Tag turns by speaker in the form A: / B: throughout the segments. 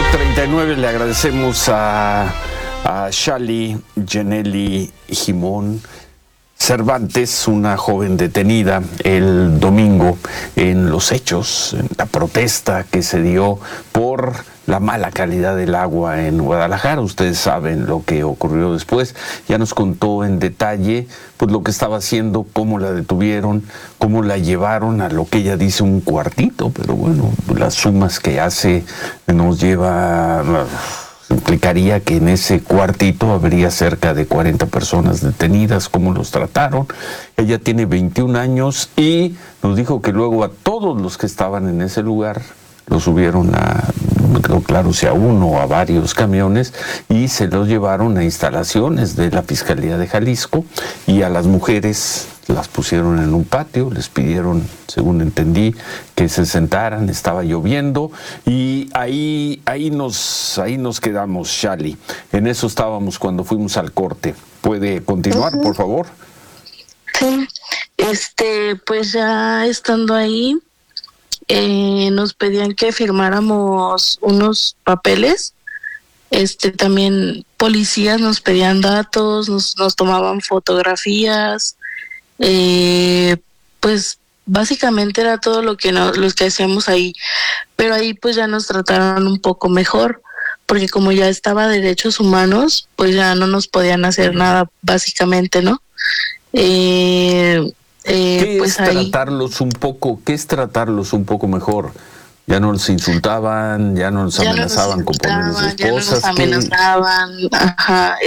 A: 8:39 le agradecemos a Shali Genelli Jimón Cervantes, una joven detenida el domingo en los hechos, en la protesta que se dio por la mala calidad del agua en Guadalajara. Ustedes saben lo que ocurrió después. Ya nos contó en detalle pues lo que estaba haciendo, cómo la detuvieron, cómo la llevaron a lo que ella dice un cuartito, pero bueno, las sumas que hace nos lleva... implicaría que en ese cuartito habría cerca de 40 personas detenidas. ¿Cómo los trataron? Ella tiene 21 años y nos dijo que luego a todos los que estaban en ese lugar los subieron no quedó claro si a uno o a varios camiones, y se los llevaron a instalaciones de la Fiscalía de Jalisco, y a las mujeres las pusieron en un patio, les pidieron, según entendí, que se sentaran, estaba lloviendo, y ahí nos quedamos, Shali. En eso estábamos cuando fuimos al corte. ¿Puede continuar, por favor?
B: Sí, pues ya estando ahí, nos pedían que firmáramos unos papeles. También policías nos pedían datos, nos tomaban fotografías. Pues básicamente era todo lo que hacíamos ahí, pero ahí pues ya nos trataron un poco mejor, porque como ya estaba derechos humanos, pues ya no nos podían hacer nada, básicamente, ¿no?
A: ¿Qué
B: Pues
A: es
B: ahí
A: tratarlos un poco mejor? Ya no nos insultaban, ya no nos amenazaban con ponerles esposas.
B: Ya no nos amenazaban, ajá,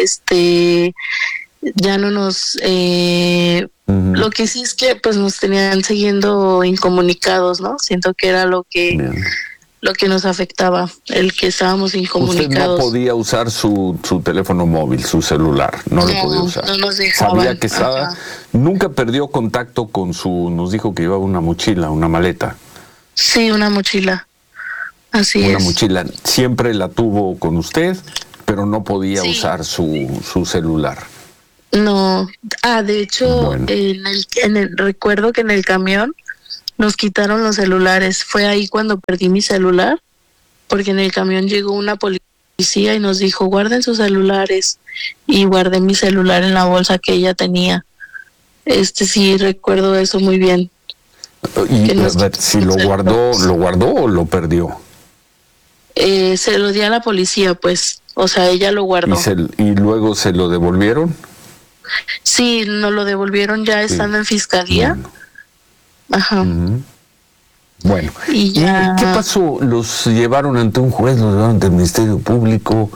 B: ya no nos... Lo que sí es que pues nos tenían siguiendo incomunicados, ¿no? Siento que era lo que nos afectaba, el que estábamos incomunicados.
A: Usted no podía usar su teléfono móvil, su celular, no lo podía usar.
B: No nos dejaban.
A: Sabía que estaba, nunca perdió contacto con nos dijo que llevaba una mochila, una maleta.
B: Sí, una mochila, así es.
A: Una mochila, siempre la tuvo con usted, pero no podía usar su celular.
B: No, de hecho, bueno, recuerdo que en el camión nos quitaron los celulares. Fue ahí cuando perdí mi celular, porque en el camión llegó una policía y nos dijo, guarden sus celulares, y guardé mi celular en la bolsa que ella tenía. Sí, recuerdo eso muy bien.
A: Y si lo guardó o lo perdió.
B: Se lo di a la policía, pues, o sea, ella lo guardó.
A: ¿Y luego se lo devolvieron?
B: Sí, nos lo devolvieron ya estando en fiscalía.
A: Bueno.
B: Ajá.
A: Bueno,
B: ¿Y
A: qué pasó? ¿Los llevaron ante un juez? ¿Los llevaron ante el Ministerio Público?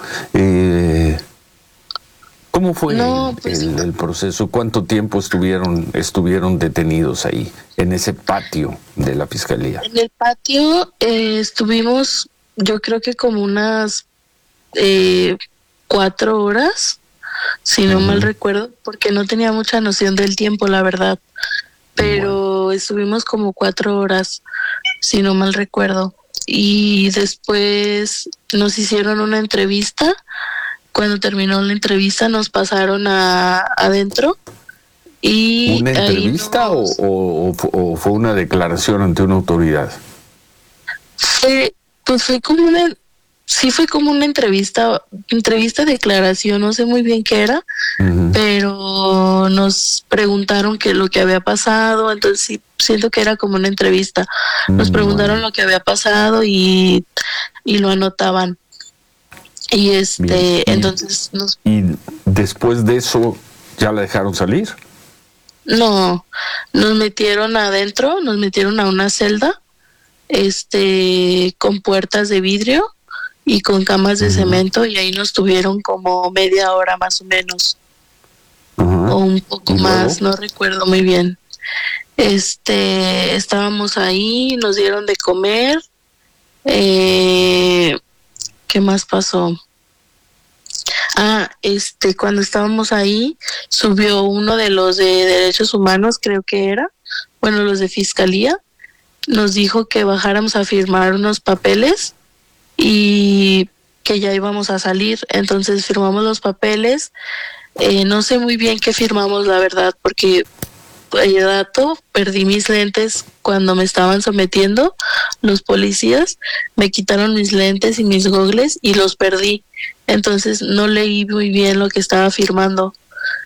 A: ¿Cómo fue el proceso? ¿Cuánto tiempo estuvieron detenidos ahí, en ese patio de la Fiscalía?
B: En el patio estuvimos, yo creo que como unas 4 horas, si no mal recuerdo, porque no tenía mucha noción del tiempo, la verdad. Pero estuvimos como 4 horas, si no mal recuerdo. Y después nos hicieron una entrevista. Cuando terminó la entrevista nos pasaron adentro. Y
A: ¿Una entrevista o fue una declaración ante una autoridad?
B: Fue como una entrevista, declaración, no sé muy bien qué era, pero nos preguntaron lo que había pasado, entonces sí, siento que era como una entrevista. Nos preguntaron lo que había pasado y lo anotaban. Y entonces
A: ¿Y después de eso ya la dejaron salir?
B: No, nos metieron adentro, nos metieron a una celda, con puertas de vidrio y con camas de cemento, y ahí nos tuvieron como media hora más o menos, o un poco más, no recuerdo muy bien. Estábamos ahí, nos dieron de comer. ¿Qué más pasó? Cuando estábamos ahí, subió uno de los de derechos humanos, creo que era, los de fiscalía, nos dijo que bajáramos a firmar unos papeles y que ya íbamos a salir. Entonces firmamos los papeles. No sé muy bien qué firmamos, la verdad, porque dato, perdí mis lentes cuando me estaban sometiendo los policías, me quitaron mis lentes y mis gogles y los perdí. Entonces no leí muy bien lo que estaba firmando.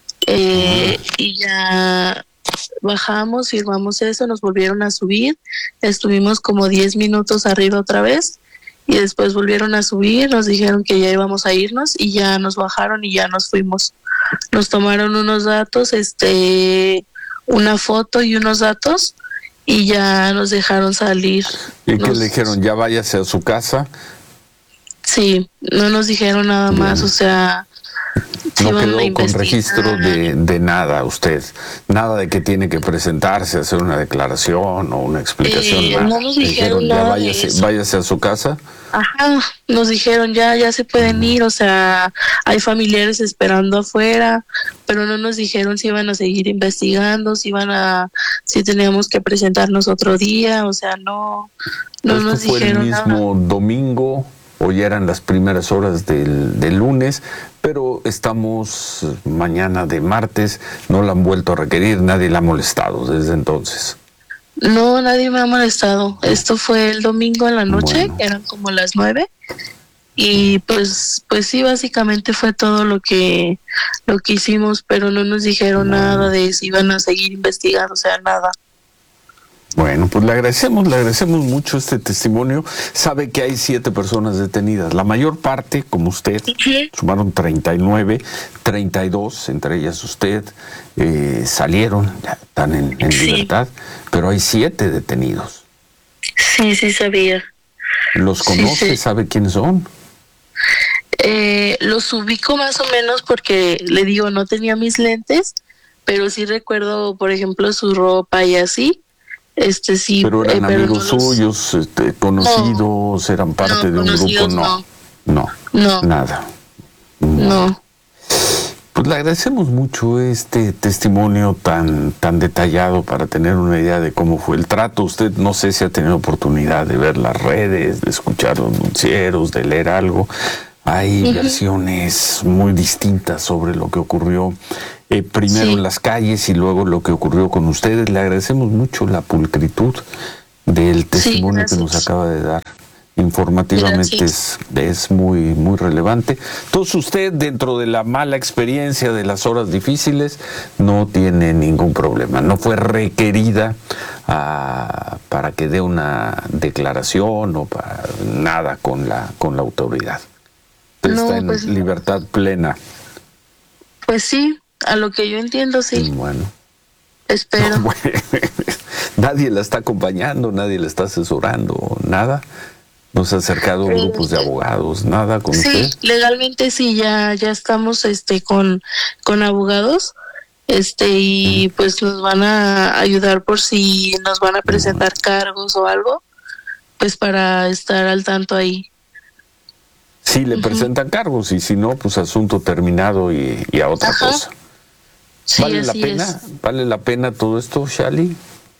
B: Y ya bajamos, firmamos eso, nos volvieron a subir, estuvimos como 10 minutos arriba otra vez y después volvieron a subir, nos dijeron que ya íbamos a irnos y ya nos bajaron y ya nos fuimos. Nos tomaron unos datos, una foto y unos datos y ya nos dejaron salir.
A: ¿Y qué le dijeron? ¿Ya váyase a su casa?
B: Sí, no nos dijeron nada más, o sea...
A: No quedó con registro de nada usted, nada de que tiene que presentarse, hacer una declaración o una explicación. Nada.
B: No nos dijeron nada.
A: Ya váyase a su casa.
B: Ajá, nos dijeron ya se pueden ir, o sea, hay familiares esperando afuera, pero no nos dijeron si iban a seguir investigando, si teníamos que presentarnos otro día, o sea, no nos dijeron nada. ¿Fue el mismo
A: domingo o ya eran las primeras horas del lunes? Pero estamos mañana de martes, no la han vuelto a requerir, nadie la ha molestado desde entonces.
B: No, nadie me ha molestado. Esto fue el domingo en la noche, bueno. Eran como las 9. Y pues sí, básicamente fue todo lo que hicimos, pero no nos dijeron nada de si iban a seguir investigando, o sea, nada.
A: Bueno, pues le agradecemos mucho este testimonio. Sabe que hay 7 personas detenidas. La mayor parte, como usted, sumaron 39, 32, entre ellas usted, salieron, ya están en libertad, pero hay 7 detenidos.
B: Sí, sabía.
A: ¿Los conoce? Sí. ¿Sabe quiénes son?
B: Los ubico más o menos porque, le digo, no tenía mis lentes, pero sí recuerdo, por ejemplo, su ropa y así. Sí,
A: pero eran amigos suyos, conocidos, eran parte de un grupo, no, nada.
B: No.
A: Pues le agradecemos mucho este testimonio tan detallado para tener una idea de cómo fue el trato. Usted no sé si ha tenido oportunidad de ver las redes, de escuchar los noticieros, de leer algo. Hay versiones muy distintas sobre lo que ocurrió primero en las calles y luego lo que ocurrió con ustedes. Le agradecemos mucho la pulcritud del testimonio que nos acaba de dar. Informativamente es muy, muy relevante. Entonces usted, dentro de la mala experiencia de las horas difíciles, no tiene ningún problema. No fue requerida para que dé una declaración o para nada con la autoridad. Está en libertad plena.
B: Pues sí, a lo que yo entiendo, sí.
A: Bueno.
B: Espero.
A: Nadie la está acompañando, nadie la está asesorando, nada. ¿No se ha acercado grupos de abogados, nada con usted?
B: Sí, legalmente sí, ya estamos con abogados, y pues nos van a ayudar por si nos van a presentar cargos o algo, pues para estar al tanto ahí.
A: Sí, le presentan cargos y si no, pues asunto terminado y a otra cosa.
B: Sí,
A: ¿Vale la pena? ¿Vale la pena todo esto, Shali?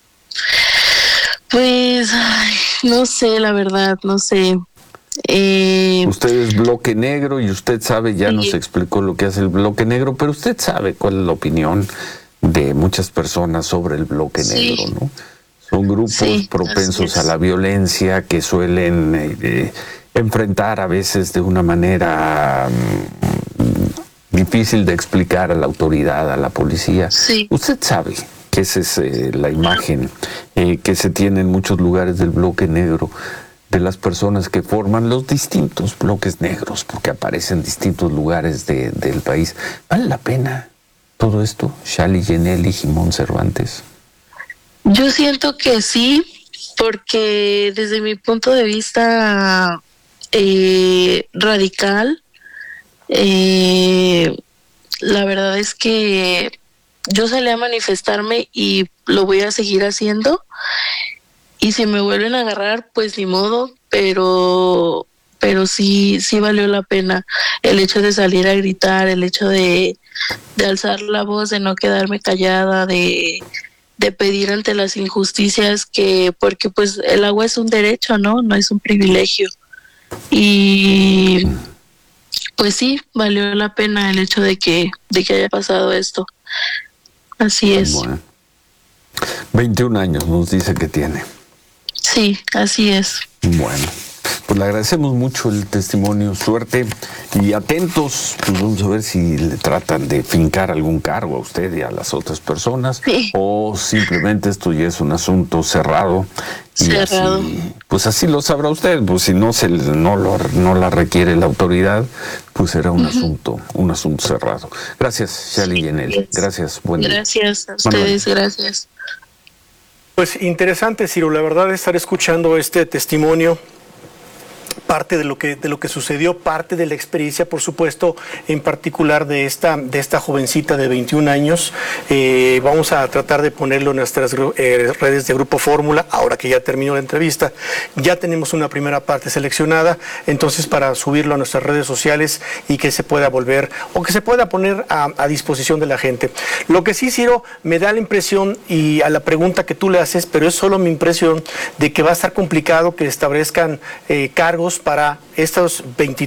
B: Pues, no sé, la verdad, no sé.
A: Usted es bloque negro y usted sabe, ya nos explicó lo que hace el bloque negro, pero usted sabe cuál es la opinión de muchas personas sobre el bloque negro, ¿no? Son grupos propensos a la violencia que suelen enfrentar a veces de una manera difícil de explicar a la autoridad, a la policía.
B: Sí.
A: Usted sabe que esa es la imagen que se tiene en muchos lugares del bloque negro, de las personas que forman los distintos bloques negros, porque aparecen en distintos lugares del país. ¿Vale la pena todo esto, Shali Yeneli Gimón Cervantes?
B: Yo siento que sí, porque desde mi punto de vista radical, la verdad es que yo salí a manifestarme y lo voy a seguir haciendo, y si me vuelven a agarrar, pues ni modo, pero sí valió la pena el hecho de salir a gritar, el hecho de alzar la voz, de no quedarme callada, de pedir ante las injusticias, porque pues el agua es un derecho, no es un privilegio. Y pues sí, valió la pena el hecho de que haya pasado esto. Así es.
A: Bueno, 21 años nos dice que tiene.
B: Sí, así es.
A: Bueno, pues le agradecemos mucho el testimonio, suerte y atentos, pues vamos a ver si le tratan de fincar algún cargo a usted y a las otras personas,
B: Sí.
A: o simplemente esto ya es un asunto cerrado.
B: Cerrado.
A: Así, pues así lo sabrá usted, pues si no la requiere la autoridad, pues será un asunto cerrado. Gracias, Shali Yenel. Gracias, buen día.
B: Gracias a
A: Manuel.
B: ustedes, gracias.
C: Pues interesante, Ciro, la verdad estar escuchando este testimonio, parte de lo que sucedió, parte de la experiencia, por supuesto, en particular de esta jovencita de 21 años. Vamos a tratar de ponerlo en nuestras redes de Grupo Fórmula, ahora que ya terminó la entrevista. Ya tenemos una primera parte seleccionada, entonces para subirlo a nuestras redes sociales y que se pueda volver, o que se pueda poner a disposición de la gente. Lo que sí, Ciro, me da la impresión, y a la pregunta que tú le haces, pero es solo mi impresión, de que va a estar complicado que establezcan cargos para estos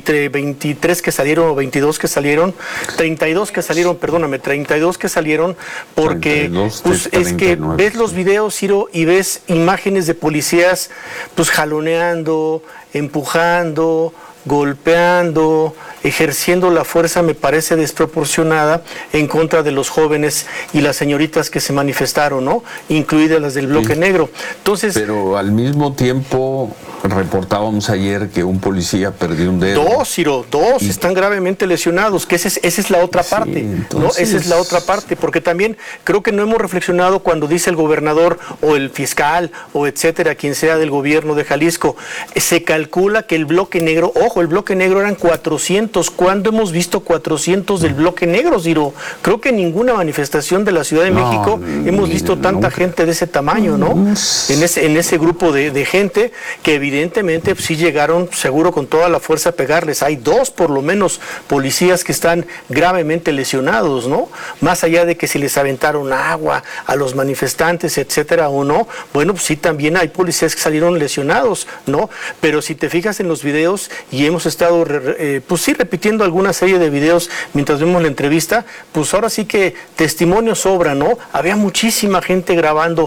C: 23 que salieron, o 22 que salieron, 32 que salieron, perdóname, 32 que salieron, porque
A: 32
C: pues, es que ves los videos, Ciro, y ves imágenes de policías pues jaloneando, empujando, golpeando, ejerciendo la fuerza, me parece desproporcionada, en contra de los jóvenes y las señoritas que se manifestaron, ¿no? Incluidas las del bloque negro. Entonces,
A: pero al mismo tiempo reportábamos ayer que un policía perdió un dedo.
C: Dos, Ciro, dos están gravemente lesionados, que esa es la otra parte,
A: entonces...
C: ¿no? Esa es la otra parte, porque también creo que no hemos reflexionado cuando dice el gobernador o el fiscal o etcétera, quien sea del gobierno de Jalisco, se calcula que el bloque negro, ojo, el bloque negro eran 400. ¿Cuándo hemos visto 400 del bloque negro, Ciro? Creo que en ninguna manifestación de la Ciudad de México hemos visto tanta gente de ese tamaño, ¿no? En ese grupo de gente que evidentemente sí llegaron seguro con toda la fuerza a pegarles. Hay dos por lo menos policías que están gravemente lesionados, ¿no? Más allá de que si les aventaron agua a los manifestantes, etcétera, o no, bueno, pues sí, también hay policías que salieron lesionados, ¿no? Pero si te fijas en los videos, y hemos estado pues sí repitiendo alguna serie de videos mientras vemos la entrevista, pues ahora sí que testimonio sobra, ¿no? Había muchísima gente grabando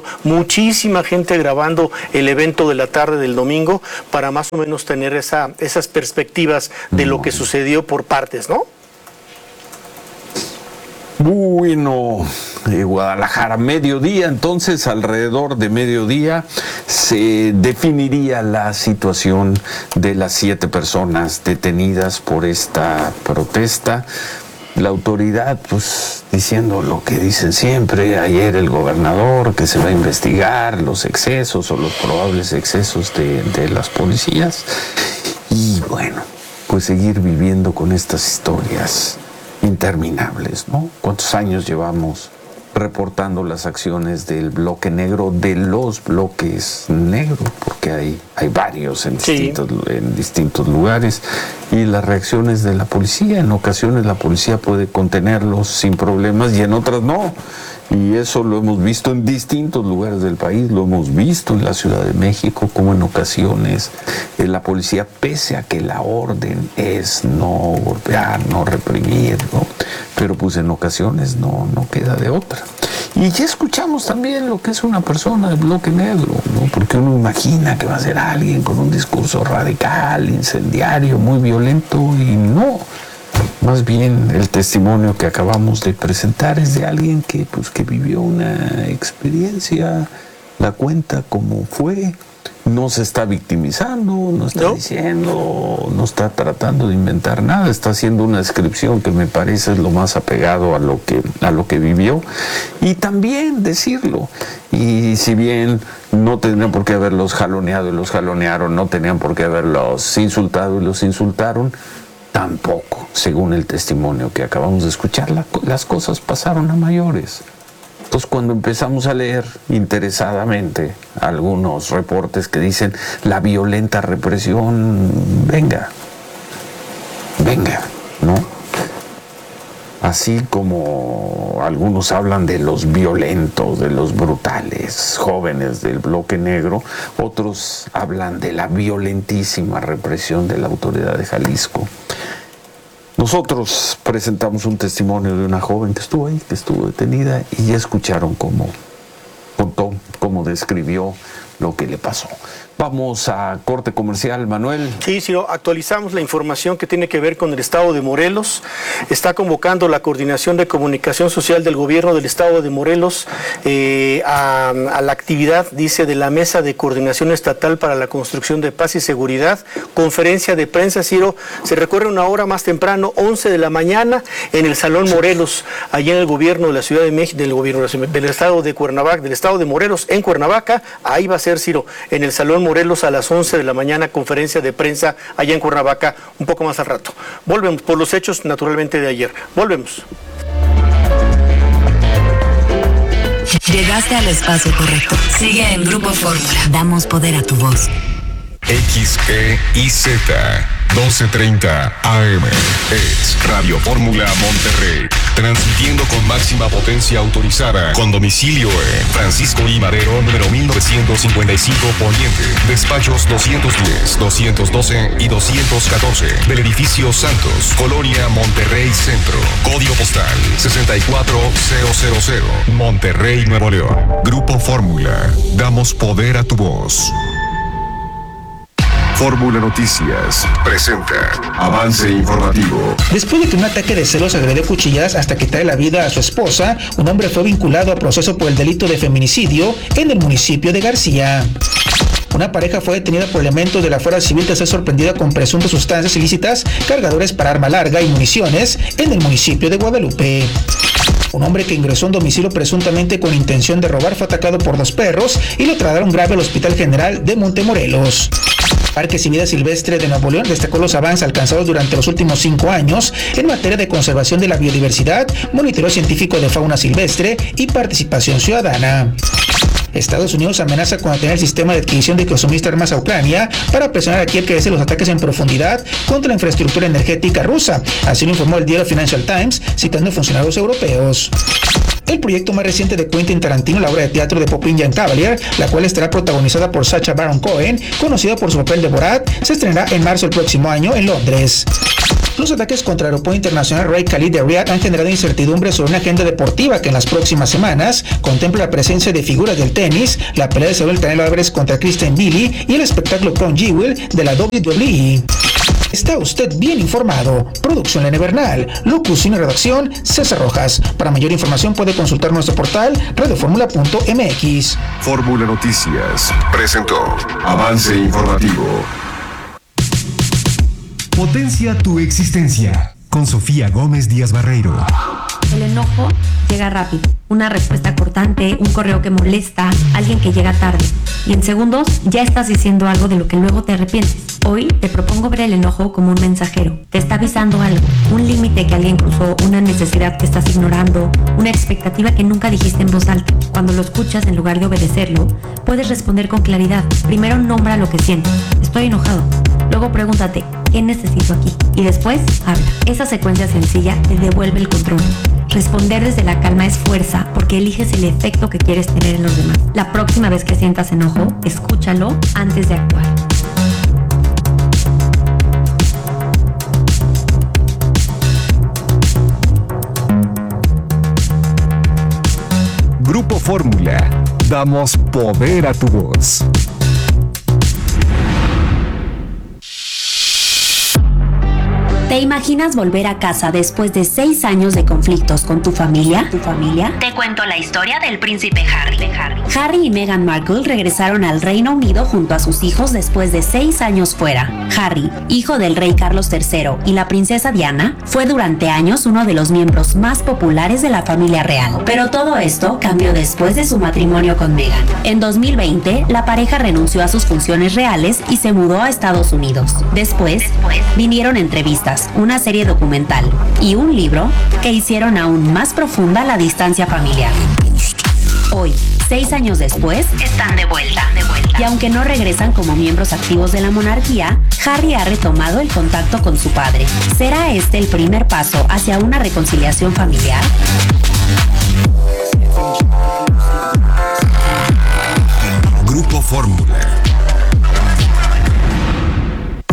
C: el evento de la tarde del domingo, para más o menos tener esas perspectivas de lo que sucedió por partes, ¿no?
A: Bueno, Guadalajara, mediodía, entonces alrededor de mediodía se definiría la situación de las 7 personas detenidas por esta protesta. La autoridad, pues, diciendo lo que dicen siempre, ayer el gobernador, que se va a investigar los excesos o los probables excesos de las policías. Y bueno, pues seguir viviendo con estas historias interminables, ¿no? ¿Cuántos años llevamos reportando las acciones del bloque negro, de los bloques negros? Porque hay varios en distintos lugares, y las reacciones de la policía, en ocasiones la policía puede contenerlos sin problemas y en otras no. Y eso lo hemos visto en distintos lugares del país, lo hemos visto en la Ciudad de México, como en ocasiones la policía, pese a que la orden es no golpear, no reprimir, ¿no? Pero pues en ocasiones no queda de otra. Y ya escuchamos también lo que es una persona de bloque negro, ¿no? Porque uno imagina que va a ser alguien con un discurso radical, incendiario, muy violento, y no. Más bien el testimonio que acabamos de presentar es de alguien que vivió una experiencia, la cuenta como fue, no se está victimizando, no está diciendo, no está tratando de inventar nada, está haciendo una descripción que me parece es lo más apegado a lo que vivió, y también decirlo. Y si bien no tendrían por qué haberlos jaloneado y los jalonearon, no tenían por qué haberlos insultado y los insultaron, tampoco, según el testimonio que acabamos de escuchar, las cosas pasaron a mayores. Entonces, cuando empezamos a leer interesadamente algunos reportes que dicen la violenta represión, venga, ¿no? Así como algunos hablan de los violentos, de los brutales jóvenes del bloque negro, otros hablan de la violentísima represión de la autoridad de Jalisco. Nosotros presentamos un testimonio de una joven que estuvo ahí, que estuvo detenida, y ya escucharon cómo contó cómo describió lo que le pasó. Vamos a corte comercial, Manuel.
C: Sí, actualizamos la información que tiene que ver con el estado de Morelos. Está convocando la Coordinación de Comunicación Social del Gobierno del estado de Morelos a la actividad, dice, de la Mesa de Coordinación Estatal para la Construcción de Paz y Seguridad. Conferencia de prensa, Ciro, se recorre una hora más temprano, 11 de la mañana, en el Salón Morelos, allá en el gobierno de la Ciudad de México, del estado de Cuernavaca, del estado de Morelos, en Cuernavaca. Ahí va a ser, Ciro, en el Salón Morelos a las 11 de la mañana, conferencia de prensa allá en Cuernavaca, un poco más al rato. Volvemos por los hechos, naturalmente, de ayer. Volvemos.
D: Llegaste al espacio correcto. Sigue en Grupo Fórmula. Damos poder a tu voz.
E: XEIZ 1230 AM es Radio Fórmula Monterrey, transmitiendo con máxima potencia autorizada, con domicilio en Francisco I. Madero, número 1955 Poniente, despachos 210, 212 y 214 del edificio Santos, Colonia Monterrey Centro, código postal 64000, Monterrey, Nuevo León. Grupo Fórmula, damos poder a tu voz. Fórmula Noticias presenta avance informativo.
F: Después de que un ataque de celos agredió cuchilladas hasta quitarle la vida a su esposa, un hombre fue vinculado a proceso por el delito de feminicidio en el municipio de García. Una pareja fue detenida por elementos de la Fuerza Civil tras ser sorprendida con presuntas sustancias ilícitas, cargadores para arma larga y municiones en el municipio de Guadalupe. Un hombre que ingresó a un domicilio presuntamente con intención de robar fue atacado por 2 perros y lo trasladaron grave al Hospital General de Montemorelos. Parques y Vida Silvestre de Nuevo León destacó los avances alcanzados durante los últimos 5 años en materia de conservación de la biodiversidad, monitoreo científico de fauna silvestre y participación ciudadana. Estados Unidos amenaza con detener el sistema de adquisición de que suministra armas a Ucrania para presionar a Kiev que cese los ataques en profundidad contra la infraestructura energética rusa. Así lo informó el diario Financial Times, citando a funcionarios europeos. El proyecto más reciente de Quentin Tarantino, la obra de teatro de Popinjay Cavalier, la cual estará protagonizada por Sacha Baron Cohen, conocida por su papel de Borat, se estrenará en marzo del próximo año en Londres. Los ataques contra el Aeropuerto Internacional Rey Khalid de Riad han generado incertidumbre sobre una agenda deportiva que en las próximas semanas contempla la presencia de figuras del tenis, la pelea de Saúl Canelo Álvarez contra Christian Billy y el espectáculo Crown Jewel de la WWE. Está usted bien informado. Producción La Nevernal, locución y redacción César Rojas. Para mayor información puede consultar nuestro portal radioformula.mx.
E: Fórmula Noticias presentó avance informativo.
G: Potencia tu existencia con Sofía Gómez Díaz Barreiro.
H: El enojo llega rápido. Una respuesta cortante, un correo que molesta, alguien que llega tarde. Y en segundos ya estás diciendo algo de lo que luego te arrepientes. Hoy te propongo ver el enojo como un mensajero. Te está avisando algo. Un límite que alguien cruzó, una necesidad que estás ignorando, una expectativa que nunca dijiste en voz alta. Cuando lo escuchas, en lugar de obedecerlo, puedes responder con claridad. Primero nombra lo que sientes. Estoy enojado. Luego pregúntate, ¿qué necesito aquí? Y después, habla. Esa secuencia sencilla te devuelve el control. Responder desde la calma es fuerza, porque eliges el efecto que quieres tener en los demás. La próxima vez que sientas enojo, escúchalo antes de actuar.
G: Grupo Fórmula, damos poder a tu voz.
I: ¿Te imaginas volver a casa después de 6 años de conflictos con tu familia? Te cuento la historia del príncipe Harry. Harry y Meghan Markle regresaron al Reino Unido junto a sus hijos después de 6 años fuera. Harry, hijo del rey Carlos III y la princesa Diana, fue durante años uno de los miembros más populares de la familia real. Pero todo esto cambió después de su matrimonio con Meghan. En 2020, la pareja renunció a sus funciones reales y se mudó a Estados Unidos. Después vinieron entrevistas, una serie documental y un libro que hicieron aún más profunda la distancia familiar. Hoy, 6 años después, están de vuelta. Y aunque no regresan como miembros activos de la monarquía, Harry ha retomado el contacto con su padre. ¿Será este el primer paso hacia una reconciliación familiar?
E: Grupo Fórmula.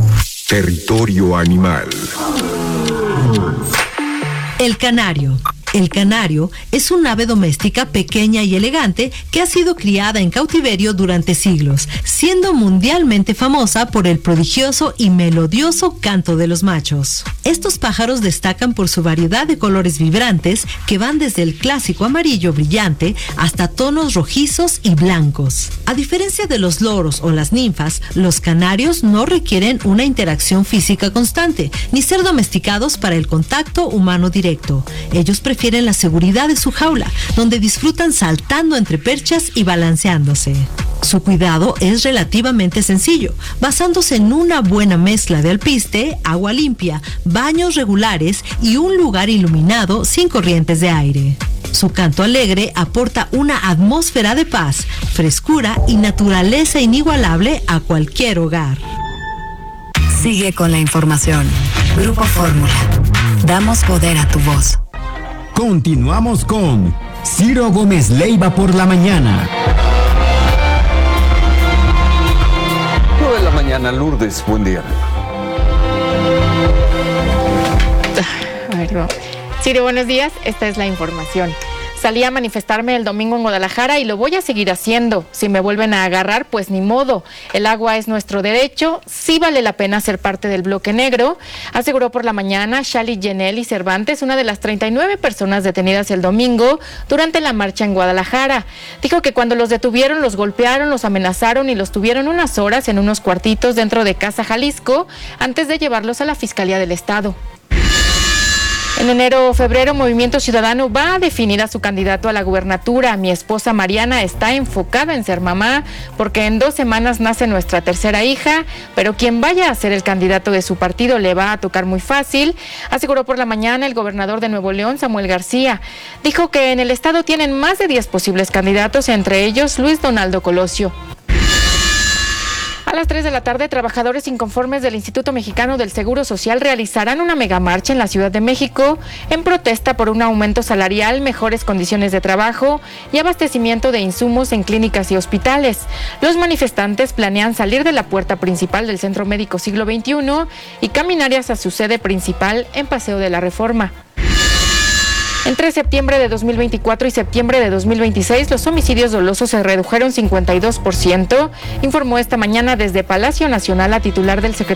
E: Territorio animal.
D: El Canario.
J: El canario es un ave doméstica pequeña y elegante que ha sido criada en cautiverio durante siglos, siendo mundialmente famosa por el prodigioso y melodioso canto de los machos. Estos pájaros destacan por su variedad de colores vibrantes que van desde el clásico amarillo brillante hasta tonos rojizos y blancos. A diferencia de los loros o las ninfas, los canarios no requieren una interacción física constante, ni ser domesticados para el contacto humano directo. Ellos prefieren la seguridad de su jaula, donde disfrutan saltando entre perchas y balanceándose. Su cuidado es relativamente sencillo, basándose en una buena mezcla de alpiste, agua limpia, baños regulares y un lugar iluminado sin corrientes de aire. Su canto alegre aporta una atmósfera de paz, frescura y naturaleza inigualable a cualquier hogar.
D: Sigue con la información. Grupo Fórmula. Damos poder a tu voz.
G: Continuamos con Ciro Gómez Leiva por la mañana.
A: 9 de la mañana, Lourdes, buen día.
K: A ver, no. Ciro, buenos días, esta es la información. Salí a manifestarme el domingo en Guadalajara y lo voy a seguir haciendo. Si me vuelven a agarrar, pues ni modo. El agua es nuestro derecho. Sí vale la pena ser parte del bloque negro, aseguró por la mañana Shali Jenelly Cervantes, una de las 39 personas detenidas el domingo durante la marcha en Guadalajara. Dijo que cuando los detuvieron, los golpearon, los amenazaron y los tuvieron unas horas en unos cuartitos dentro de Casa Jalisco antes de llevarlos a la Fiscalía del Estado. En enero o febrero, Movimiento Ciudadano va a definir a su candidato a la gubernatura. Mi esposa Mariana está enfocada en ser mamá porque en 2 semanas nace nuestra tercera hija, pero quien vaya a ser el candidato de su partido le va a tocar muy fácil, aseguró por la mañana el gobernador de Nuevo León, Samuel García. Dijo que en el estado tienen más de 10 posibles candidatos, entre ellos Luis Donaldo Colosio. A las 3 de la tarde, trabajadores inconformes del Instituto Mexicano del Seguro Social realizarán una megamarcha en la Ciudad de México en protesta por un aumento salarial, mejores condiciones de trabajo y abastecimiento de insumos en clínicas y hospitales. Los manifestantes planean salir de la puerta principal del Centro Médico Siglo XXI y caminar hacia su sede principal en Paseo de la Reforma. Entre septiembre de 2024 y septiembre de 2026, los homicidios dolosos se redujeron 52%, informó esta mañana desde Palacio Nacional la titular del Secretariado